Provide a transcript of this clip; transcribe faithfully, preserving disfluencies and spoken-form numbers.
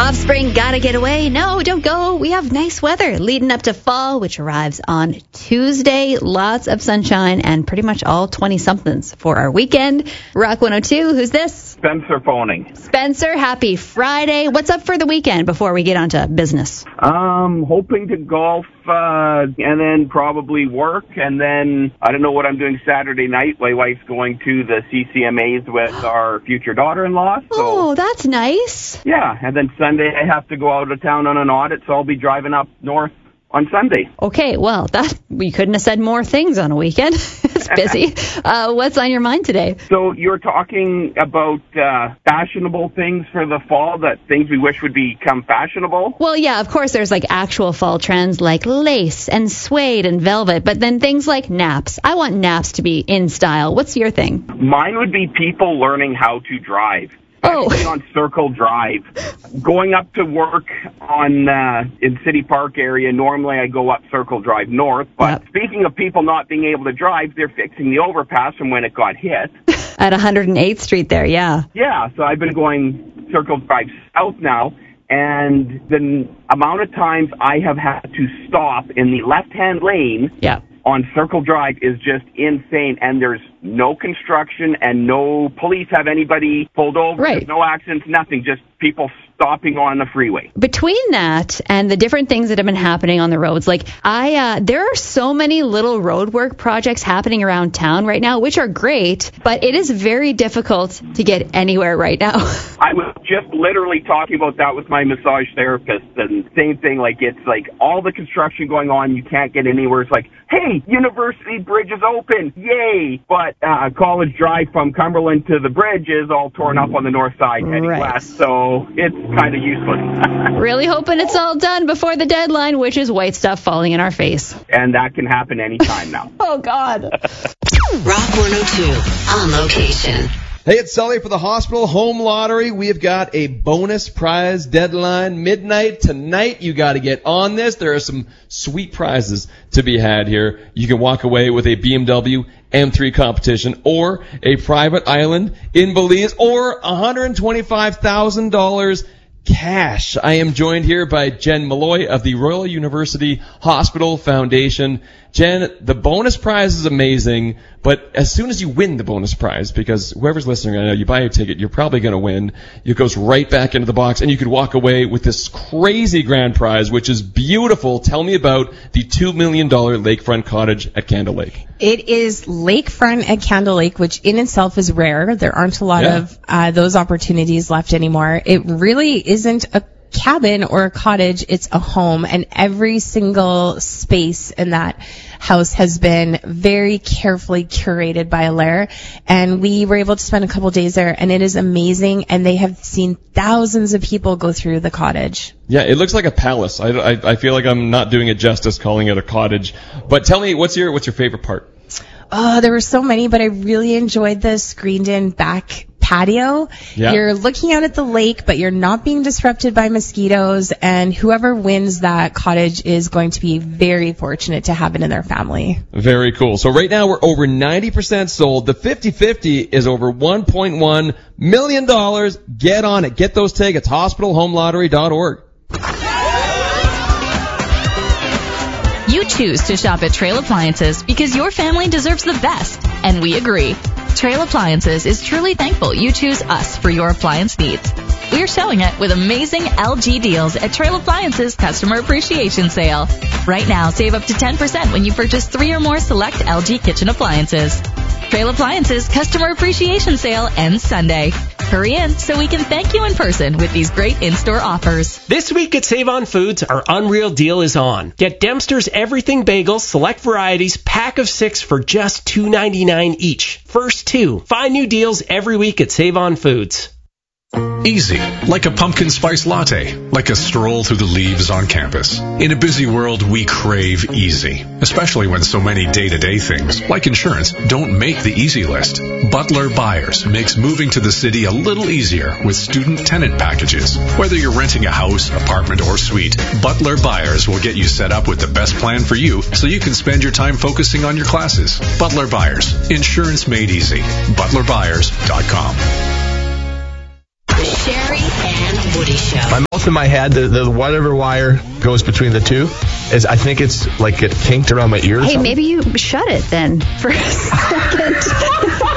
Offspring, gotta get away. No, don't go. We have nice weather leading up to fall, which arrives on Tuesday. Lots of sunshine and pretty much all twenty-somethings for our weekend. Rock one oh two, who's this? Spencer phoning. Spencer, happy Friday. What's up for the weekend before we get on to business? Um, hoping to golf, uh, and then probably work, and then I don't know what I'm doing Saturday night. My wife's going to the C C M As with our future daughter-in-law. So, oh, that's nice. Yeah, and then Sunday I have to go out of town on an audit, so I'll be driving up north on Sunday. Okay, well, that we couldn't have said more things on a weekend. It's busy. uh, what's on your mind today? So you're talking about uh, fashionable things for the fall, that things we wish would become fashionable? Well, yeah, of course there's like actual fall trends like lace and suede and velvet, but then things like naps. I want naps to be in style. What's your thing? Mine would be people learning how to drive. Oh. On Circle Drive. Going up to work on uh, in City Park area, normally I go up Circle Drive North, but yep. Speaking of people not being able to drive, they're fixing the overpass from when it got hit. At one hundred eighth Street there, yeah. Yeah, so I've been going Circle Drive South now, and the amount of times I have had to stop in the left-hand lane yeah. on Circle Drive is just insane, and there's no construction and no police have anybody pulled over. Right. There's no accidents, nothing, just people stopping on the freeway. Between that and the different things that have been happening on the roads, like I, uh, there are so many little road work projects happening around town right now, which are great, but it is very difficult to get anywhere right now. I was just literally talking about that with my massage therapist, and same thing, like it's like all the construction going on, you can't get anywhere. It's like, hey, University Bridge is open, yay! But uh, College Drive from Cumberland to the bridge is all torn up on the north side heading right. west, so it's kind of useless. Really hoping it's all done before the deadline, which is white stuff falling in our face. And that can happen anytime now. Oh, God. Rock one oh two, on location. Hey, it's Sully for the Hospital Home Lottery. We have got a bonus prize deadline midnight tonight. You got to get on this. There are some sweet prizes to be had here. You can walk away with a B M W M three competition or a private island in Belize or one hundred twenty-five thousand dollars cash. I am joined here by Jen Malloy of the Royal University Hospital Foundation. Jen, the bonus prize is amazing, but as soon as you win the bonus prize, because whoever's listening right now, you buy a ticket, you're probably going to win. It goes right back into the box, and you could walk away with this crazy grand prize, which is beautiful. Tell me about the two million dollars lakefront cottage at Candle Lake. It is lakefront at Candle Lake, which in itself is rare. There aren't a lot yeah. of uh, those opportunities left anymore. It really isn't a cabin or a cottage, it's a home, and every single space in that house has been very carefully curated by Alaire, and we were able to spend a couple days there, and it is amazing, and they have seen thousands of people go through the cottage. Yeah, it looks like a palace. I, I, I feel like I'm not doing it justice calling it a cottage, but tell me, what's your what's your favorite part? Oh, there were so many, but I really enjoyed the screened-in back patio. Yeah. You're looking out at the lake, but you're not being disrupted by mosquitoes, and whoever wins that cottage is going to be very fortunate to have it in their family. Very cool. So right now we're over ninety percent sold. The fifty-fifty is over one point one million dollars. Get on it. Get those tickets. hospital home lottery dot org. You choose to shop at Trail Appliances because your family deserves the best, and we agree. Trail Appliances is truly thankful you choose us for your appliance needs. We're showing it with amazing L G deals at Trail Appliances Customer Appreciation Sale. Right now, save up to ten percent when you purchase three or more select L G kitchen appliances. Trail Appliances Customer Appreciation Sale ends Sunday. Hurry in so we can thank you in person with these great in-store offers. This week at Save On Foods, our Unreal Deal is on. Get Dempster's Everything Bagels, select varieties, pack of six for just two ninety-nine each. First two. Find new deals every week at Save On Foods. Easy, like a pumpkin spice latte, like a stroll through the leaves on campus. In a busy world, we crave easy, especially when so many day-to-day things, like insurance, don't make the easy list. Butler Buyers makes moving to the city a little easier with student tenant packages. Whether you're renting a house, apartment, or suite, Butler Buyers will get you set up with the best plan for you so you can spend your time focusing on your classes. Butler Buyers, insurance made easy. butler buyers dot com. The Sherry and Woody Show. My mouth and my head, the, the whatever wire goes between the two, is I think it's like it kinked around my ear or Hey, something. maybe you shut it then for a second.